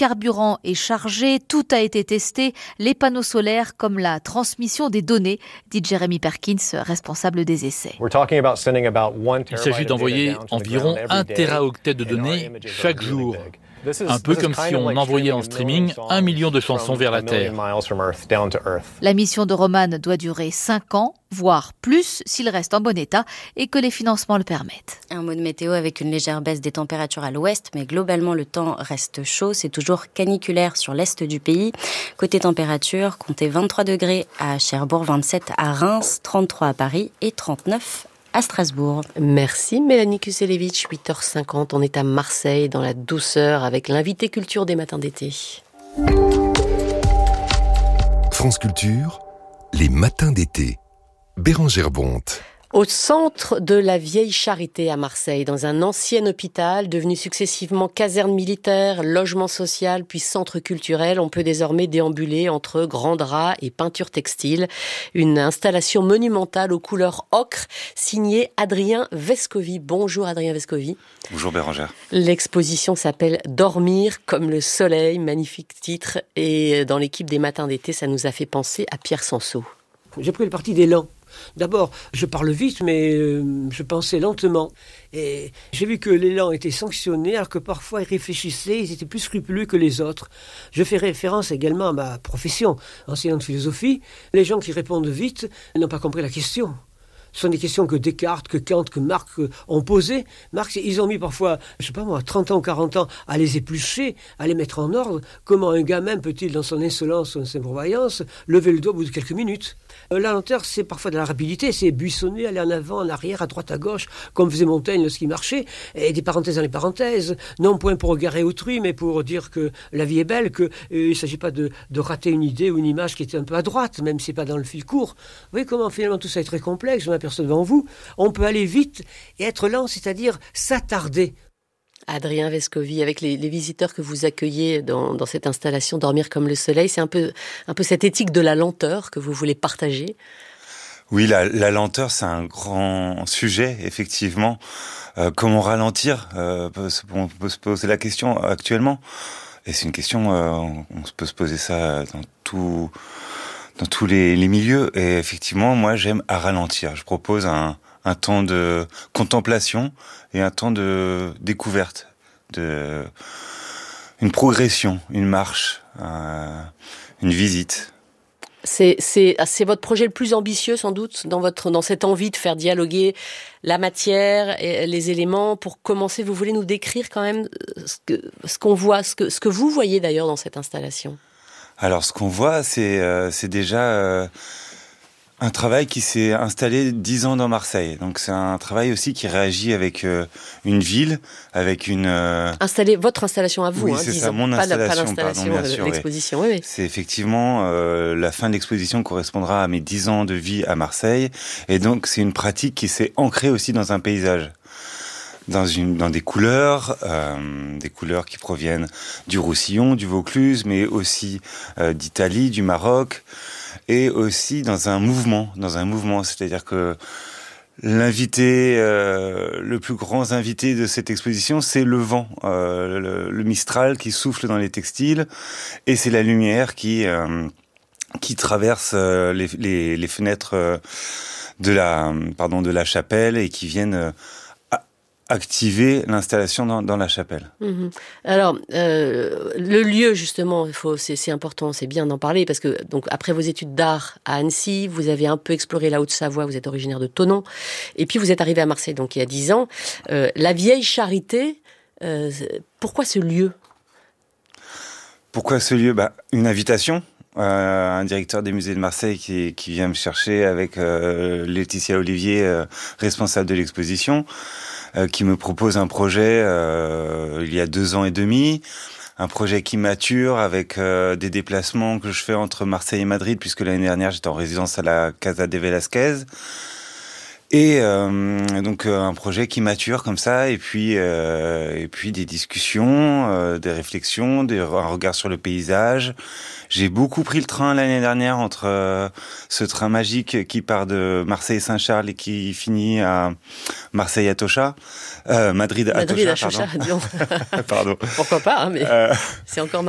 carburant est chargé, tout a été testé, les panneaux solaires comme la transmission des données, dit Jeremy Perkins, responsable des essais. Il s'agit d'envoyer environ 1 téraoctet de données chaque jour. Un peu comme si on envoyait en streaming 1 million de chansons vers la Terre. La mission de Roman doit durer 5 ans, voire plus s'il reste en bon état et que les financements le permettent. Un mot de météo avec une légère baisse des températures à l'ouest, mais globalement le temps reste chaud. C'est toujours caniculaire sur l'est du pays. Côté température, comptez 23 degrés à Cherbourg, 27 à Reims, 33 à Paris et 39 à Strasbourg. Merci Mélanie Kuselevich, 8h50. On est à Marseille dans la douceur avec l'invité culture des matins d'été. France Culture, les matins d'été. Bérengère Bonte. Au centre de la Vieille Charité à Marseille, dans un ancien hôpital devenu successivement caserne militaire, logement social puis centre culturel, on peut désormais déambuler entre grands draps et peintures textiles. Une installation monumentale aux couleurs ocre, signée Adrien Vescovi. Bonjour Adrien Vescovi. Bonjour Bérengère. L'exposition s'appelle « Dormir comme le soleil », magnifique titre. Et dans l'équipe des matins d'été, ça nous a fait penser à Pierre Sanso. J'ai pris le parti d'élan. D'abord, je parle vite, mais je pensais lentement. Et j'ai vu que l'élan était sanctionné, alors que parfois ils réfléchissaient, ils étaient plus scrupuleux que les autres. Je fais référence également à ma profession, enseignant de philosophie. Les gens qui répondent vite n'ont pas compris la question. Ce sont des questions que Descartes, que Kant, que Marx ont posées. Marx, ils ont mis parfois, 30 ans ou 40 ans à les éplucher, à les mettre en ordre. Comment un gamin peut-il, dans son insolence, son imprévoyance, lever le doigt au bout de quelques minutes ? La lenteur, c'est parfois de la rapidité, c'est buissonner, aller en avant, en arrière, à droite, à gauche, comme faisait Montaigne lorsqu'il marchait, et des parenthèses dans les parenthèses, non point pour égarer autrui, mais pour dire que la vie est belle, qu'il ne s'agit pas de rater une idée ou une image qui était un peu à droite, même si c'est pas dans le fil court. Vous voyez comment finalement tout ça est très complexe, je m'aperçois devant vous. On peut aller vite et être lent, c'est-à-dire s'attarder. Adrien Vescovi, avec les visiteurs que vous accueillez dans cette installation Dormir comme le soleil, c'est un peu cette éthique de la lenteur que vous voulez partager. Oui, la lenteur, c'est un grand sujet, effectivement. Comment ralentir on peut se poser la question actuellement. Et c'est une question, on peut se poser ça dans tous les milieux. Et effectivement, moi, j'aime à ralentir. Je propose un temps de contemplation et un temps de découverte, une progression, une marche, une visite. C'est votre projet le plus ambitieux, sans doute, dans cette envie de faire dialoguer la matière et les éléments. Pour commencer, vous voulez nous décrire quand même ce qu'on voit, ce que vous voyez d'ailleurs dans cette installation? Alors, ce qu'on voit, c'est déjà un travail qui s'est installé 10 ans dans Marseille. Donc, c'est un travail aussi qui réagit avec une ville, avec une... Votre installation à vous, oui, c'est 10 ça, ans. mon installation, pas l'installation de l'exposition. Oui. C'est effectivement la fin de l'exposition correspondra à mes 10 ans de vie à Marseille. Et donc, c'est une pratique qui s'est ancrée aussi dans un paysage. Dans des couleurs qui proviennent du Roussillon, du Vaucluse, mais aussi d'Italie, du Maroc, et aussi dans un mouvement, c'est-à-dire que l'invité, le plus grand invité de cette exposition, c'est le vent, le Mistral qui souffle dans les textiles, et c'est la lumière qui traverse les fenêtres de la chapelle et qui viennent activer l'installation dans la chapelle. Mmh. Alors, le lieu, justement, c'est important, c'est bien d'en parler, parce que donc après vos études d'art à Annecy, vous avez un peu exploré la Haute-Savoie, vous êtes originaire de Thonon, et puis vous êtes arrivé à Marseille, donc il y a 10 ans. La Vieille Charité, pourquoi ce lieu ? Pourquoi ce lieu ? Une invitation. Un directeur des musées de Marseille qui vient me chercher avec Laetitia Olivier, responsable de l'exposition, qui me propose un projet il y a 2 ans et demi, un projet qui mature avec des déplacements que je fais entre Marseille et Madrid, puisque l'année dernière j'étais en résidence à la Casa de Velasquez. Et donc un projet qui mature comme ça, et puis des discussions, des réflexions, un regard sur le paysage. J'ai beaucoup pris le train l'année dernière entre ce train magique qui part de Marseille-Saint-Charles et qui finit à Marseille-Atocha, Madrid-Atocha, pardon. pardon. Pourquoi pas, mais c'est encore